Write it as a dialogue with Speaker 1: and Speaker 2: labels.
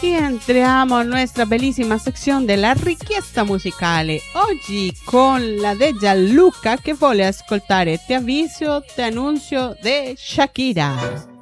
Speaker 1: rientriamo a nuestra bellissima sezione della richiesta musicale. Oggi con la de Gianluca che vuole ascoltare Te Avviso, Te Annuncio de Shakira.